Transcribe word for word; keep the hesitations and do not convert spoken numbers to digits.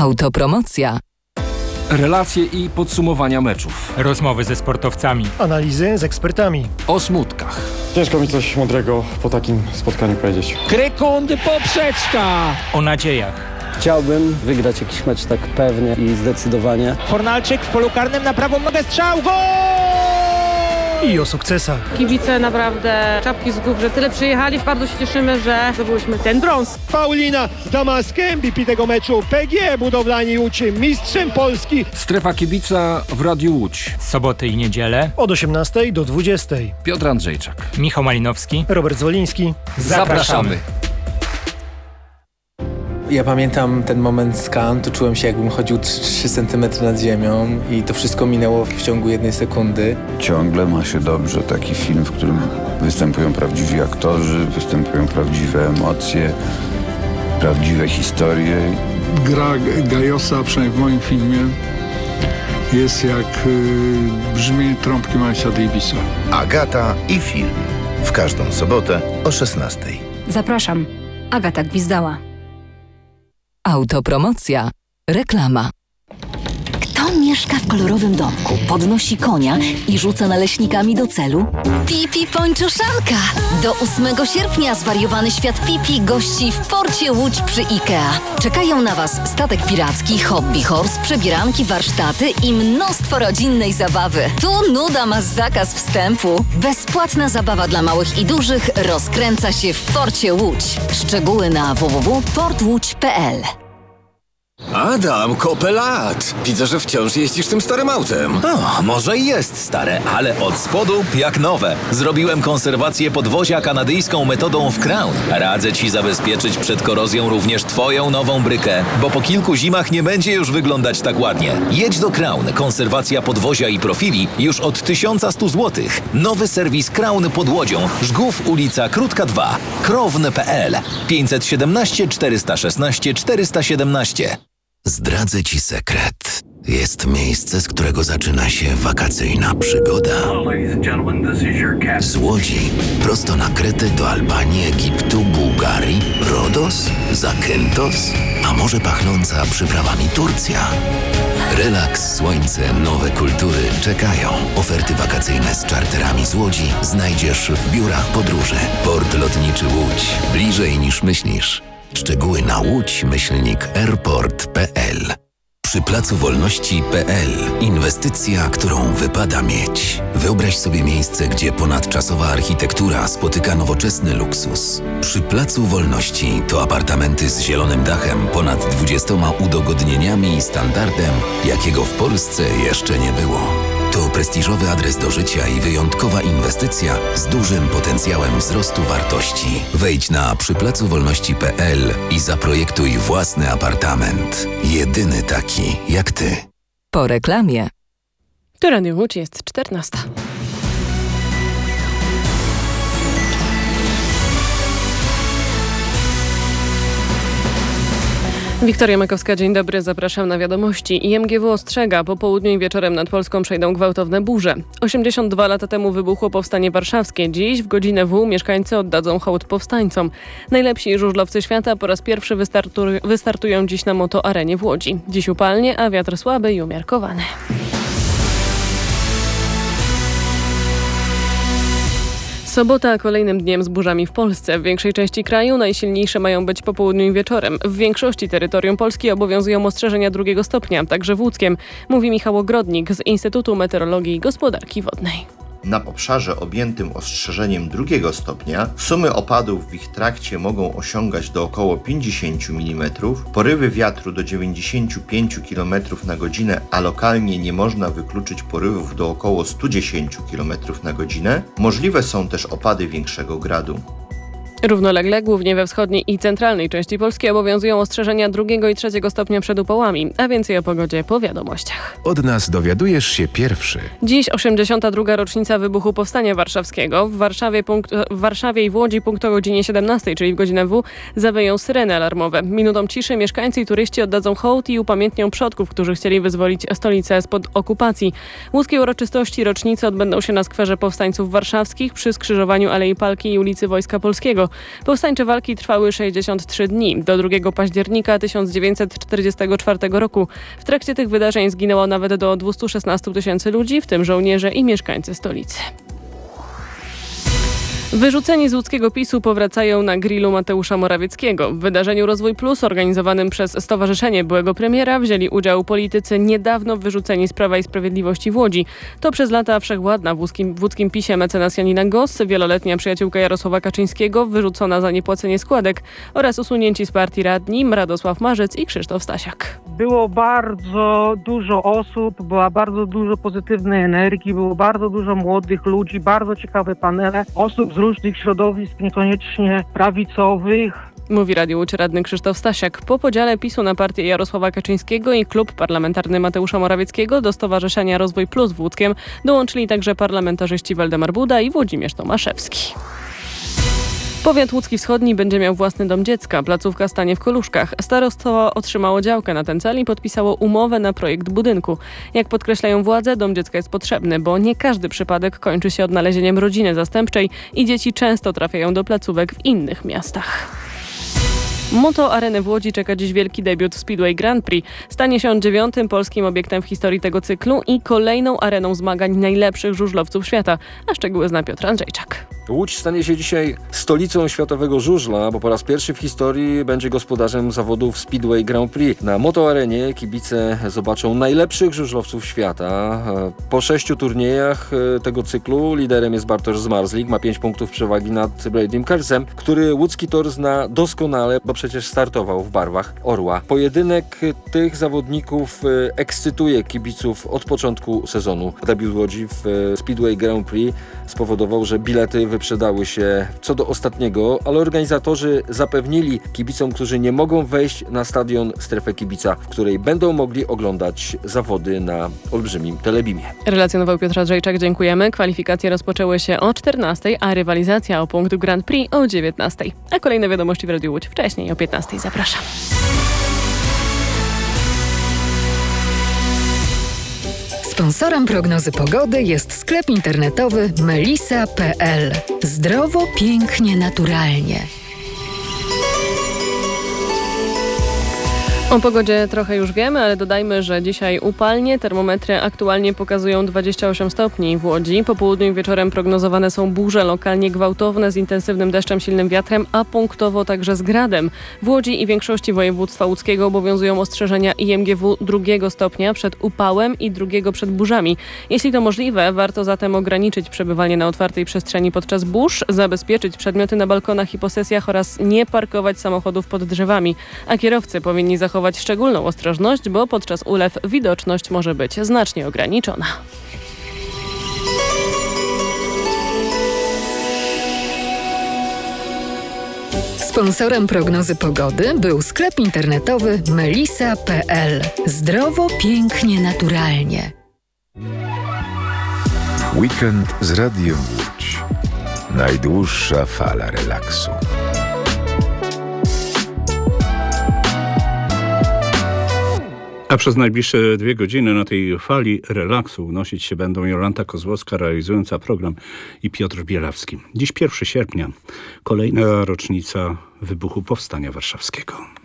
Autopromocja. Relacje i podsumowania meczów. Rozmowy ze sportowcami. Analizy z ekspertami. O smutkach. Ciężko mi coś mądrego po takim spotkaniu powiedzieć. Krykundy poprzeczka. O nadziejach. Chciałbym wygrać jakiś mecz tak pewnie i zdecydowanie. Fornalczyk w polu karnym na prawą nogę, strzał, gol! I o sukcesach. Kibice naprawdę czapki z głów, że tyle przyjechali. Bardzo się cieszymy, że zdobyliśmy ten brąz. Paulina Damask, M V P tego meczu. P G Budowlani Łódź, mistrzem Polski. Strefa kibica w Radiu Łódź. Soboty i niedzielę. Od osiemnastej do dwudziestej. Piotr Andrzejczak. Michał Malinowski. Robert Zwoliński. Zapraszamy. Ja pamiętam ten moment z Cannes, to czułem się, jakbym chodził trzy centymetry nad ziemią i to wszystko minęło w ciągu jednej sekundy. Ciągle ma się dobrze taki film, w którym występują prawdziwi aktorzy, występują prawdziwe emocje, prawdziwe historie. Gra Gajosa, przynajmniej w moim filmie, jest jak y, brzmienie trąbki Milesa Davisa. Agata i film. W każdą sobotę o szesnastej. Zapraszam. Agata Gwizdała. Autopromocja. Reklama. Kto mieszka w kolorowym domku, podnosi konia i rzuca naleśnikami do celu? Pipi Pończoszanka! Do ósmego sierpnia zwariowany świat Pipi gości w porcie Łódź przy IKEA. Czekają na Was statek piracki, hobby horse, przebieranki, warsztaty i mnóstwo rodzinnej zabawy. Tu nuda ma zakaz wstępu. Bezpłatna zabawa dla małych i dużych rozkręca się w porcie Łódź. Szczegóły na w w w kropka port łódź kropka p l. Adam, kopę lat! Widzę, że wciąż jeździsz tym starym autem. O, może i jest stare, ale od spodu jak nowe. Zrobiłem konserwację podwozia kanadyjską metodą w Crown. Radzę Ci zabezpieczyć przed korozją również Twoją nową brykę, bo po kilku zimach nie będzie już wyglądać tak ładnie. Jedź do Crown. Konserwacja podwozia i profili już od tysiąc sto złotych. Nowy serwis Crown pod Łodzią. Żgów, ulica Krótka dwa. krowne kropka p l. pięćset siedemnaście czterysta szesnaście czterysta siedemnaście. Zdradzę Ci sekret. Jest miejsce, z którego zaczyna się wakacyjna przygoda. Z Łodzi prosto na Kretę do Albanii, Egiptu, Bułgarii, Rodos, Zakynthos, a może pachnąca przyprawami Turcja. Relaks, słońce, nowe kultury czekają. Oferty wakacyjne z czarterami z Łodzi znajdziesz w biurach podróży. Port lotniczy Łódź. Bliżej niż myślisz. Szczegóły na łódź myślnik airport kropka p l. Przy Placu Wolności kropka p l inwestycja, którą wypada mieć. Wyobraź sobie miejsce, gdzie ponadczasowa architektura spotyka nowoczesny luksus. Przy Placu Wolności to apartamenty z zielonym dachem, ponad dwudziestoma udogodnieniami i standardem, jakiego w Polsce jeszcze nie było. To prestiżowy adres do życia i wyjątkowa inwestycja z dużym potencjałem wzrostu wartości. Wejdź na przy placu wolności kropka p l i zaprojektuj własny apartament. Jedyny taki jak Ty. Po reklamie. Tu Radio Łódź, jest czternasta. Wiktoria Makowska, dzień dobry, zapraszam na wiadomości. I M G W ostrzega, po południu i wieczorem nad Polską przejdą gwałtowne burze. osiemdziesiąt dwa lata temu wybuchło Powstanie Warszawskie. Dziś w godzinę W mieszkańcy oddadzą hołd powstańcom. Najlepsi żużlowcy świata po raz pierwszy wystartu- wystartują dziś na motoarenie w Łodzi. Dziś upalnie, a wiatr słaby i umiarkowany. Sobota kolejnym dniem z burzami w Polsce. W większej części kraju najsilniejsze mają być po południu i wieczorem. W większości terytorium Polski obowiązują ostrzeżenia drugiego stopnia, także w łódzkiem, mówi Michał Ogrodnik z Instytutu Meteorologii i Gospodarki Wodnej. Na obszarze objętym ostrzeżeniem drugiego stopnia sumy opadów w ich trakcie mogą osiągać do około pięćdziesiąt milimetrów, porywy wiatru do dziewięćdziesiąt pięć kilometrów na godzinę, a lokalnie nie można wykluczyć porywów do około sto dziesięć kilometrów na godzinę. Możliwe są też opady większego gradu. Równolegle, głównie we wschodniej i centralnej części Polski obowiązują ostrzeżenia drugiego i trzeciego stopnia przed upałami, a więcej o pogodzie po wiadomościach. Od nas dowiadujesz się pierwszy. Dziś osiemdziesiąta druga rocznica wybuchu Powstania Warszawskiego. W Warszawie, punkt, w Warszawie i w Łodzi punkt o godzinie siedemnastej, czyli w godzinę W, zawyją syreny alarmowe. Minutą ciszy mieszkańcy i turyści oddadzą hołd i upamiętnią przodków, którzy chcieli wyzwolić stolicę spod okupacji. Łódzkie uroczystości rocznicy odbędą się na skwerze Powstańców Warszawskich przy skrzyżowaniu Alei Palki i ulicy Wojska Polskiego. Powstańcze walki trwały sześćdziesiąt trzy dni, do drugiego października tysiąc dziewięćset czterdziestego czwartego roku. W trakcie tych wydarzeń zginęło nawet do dwieście szesnaście tysięcy ludzi, w tym żołnierze i mieszkańcy stolicy. Wyrzuceni z łódzkiego PiSu powracają na grillu Mateusza Morawieckiego. W wydarzeniu Rozwój Plus organizowanym przez Stowarzyszenie Byłego Premiera wzięli udział politycy niedawno wyrzuceni z Prawa i Sprawiedliwości w Łodzi. To przez lata wszechwładna w łódzkim, w łódzkim PiSie mecenas Janina Goss, wieloletnia przyjaciółka Jarosława Kaczyńskiego, wyrzucona za niepłacenie składek oraz usunięci z partii radni Radosław Marzec i Krzysztof Stasiak. Było bardzo dużo osób, była bardzo dużo pozytywnej energii, było bardzo dużo młodych ludzi, bardzo ciekawe panele osób z różnych środowisk, niekoniecznie prawicowych. Mówi Radiu Łódź radny Krzysztof Stasiak. Po podziale PiSu na partię Jarosława Kaczyńskiego i klub parlamentarny Mateusza Morawieckiego do Stowarzyszenia Rozwój Plus w Łódzkiem dołączyli także parlamentarzyści Waldemar Buda i Włodzimierz Tomaszewski. Powiat łódzki wschodni będzie miał własny dom dziecka. Placówka stanie w Koluszkach. Starostwo otrzymało działkę na ten cel i podpisało umowę na projekt budynku. Jak podkreślają władze, dom dziecka jest potrzebny, bo nie każdy przypadek kończy się odnalezieniem rodziny zastępczej i dzieci często trafiają do placówek w innych miastach. Moto Areny w Łodzi czeka dziś wielki debiut w Speedway Grand Prix. Stanie się on dziewiątym polskim obiektem w historii tego cyklu i kolejną areną zmagań najlepszych żużlowców świata. A szczegóły zna Piotr Andrzejczak. Łódź stanie się dzisiaj stolicą światowego żużla, bo po raz pierwszy w historii będzie gospodarzem zawodów Speedway Grand Prix. Na Moto Arenie kibice zobaczą najlepszych żużlowców świata. Po sześciu turniejach tego cyklu liderem jest Bartosz Zmarzlik, ma pięć punktów przewagi nad Bradym Kersem, który łódzki tor zna doskonale, bo przecież startował w barwach Orła. Pojedynek tych zawodników ekscytuje kibiców od początku sezonu. Debiut Łodzi w Speedway Grand Prix spowodował, że bilety wyprzedały się co do ostatniego, ale organizatorzy zapewnili kibicom, którzy nie mogą wejść na stadion, strefę kibica, w której będą mogli oglądać zawody na olbrzymim telebimie. Relacjonował Piotr Andrzejczak, dziękujemy. Kwalifikacje rozpoczęły się o czternastej, a rywalizacja o punkt Grand Prix o dziewiętnastej. A kolejne wiadomości w Radiu Łódź wcześniej o piętnastej. Zapraszam. Sponsorem prognozy pogody jest sklep internetowy melisa kropka p l. Zdrowo, pięknie, naturalnie. O pogodzie trochę już wiemy, ale dodajmy, że dzisiaj upalnie. Termometry aktualnie pokazują dwadzieścia osiem stopni w Łodzi. Po południu i wieczorem prognozowane są burze lokalnie gwałtowne z intensywnym deszczem, silnym wiatrem, a punktowo także z gradem. W Łodzi i większości województwa łódzkiego obowiązują ostrzeżenia I M G W drugiego stopnia przed upałem i drugiego przed burzami. Jeśli to możliwe, warto zatem ograniczyć przebywanie na otwartej przestrzeni podczas burz, zabezpieczyć przedmioty na balkonach i posesjach oraz nie parkować samochodów pod drzewami. A kierowcy powinni zachować szczególną ostrożność, bo podczas ulew widoczność może być znacznie ograniczona. Sponsorem prognozy pogody był sklep internetowy melisa kropka p l. Zdrowo, pięknie, naturalnie. Weekend z Radiem Łódź. Najdłuższa fala relaksu. A przez najbliższe dwie godziny na tej fali relaksu unosić się będą Jolanta Kozłowska realizująca program i Piotr Bielawski. Dziś pierwszego sierpnia, kolejna rocznica wybuchu Powstania Warszawskiego.